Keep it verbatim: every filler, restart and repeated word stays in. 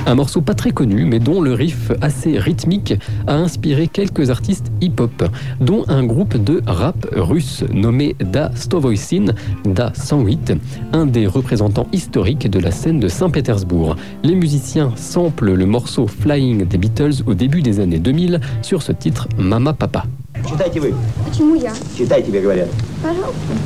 Un morceau pas très connu, mais dont le riff assez rythmique a inspiré quelques artistes hip-hop, dont un groupe de rap russe nommé Da Stovoisin, Da cent huit, un des représentants historiques de la scène de Saint-Pétersbourg. Les musiciens samplent le morceau Flying des Beatles au début des années deux mille sur ce titre Mama Papa. Читайте вы. Почему я? Читай, тебе говорят. Пожалуйста.